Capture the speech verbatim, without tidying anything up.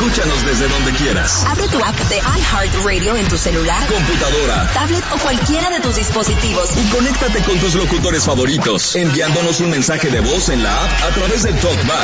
Escúchanos desde donde quieras. Abre tu app de iHeartRadio en tu celular, computadora, tablet o cualquiera de tus dispositivos. Y conéctate con tus locutores favoritos, enviándonos un mensaje de voz en la app a través del TalkBack